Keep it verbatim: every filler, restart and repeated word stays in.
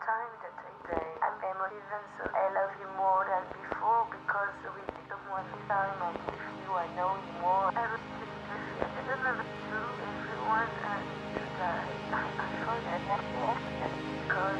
time that I say I'm emotive and so I love you more than before because with someone this time I give you, I know you more. I was feeling happy. I don't know what to do. Everyone and to die. I, I forget that because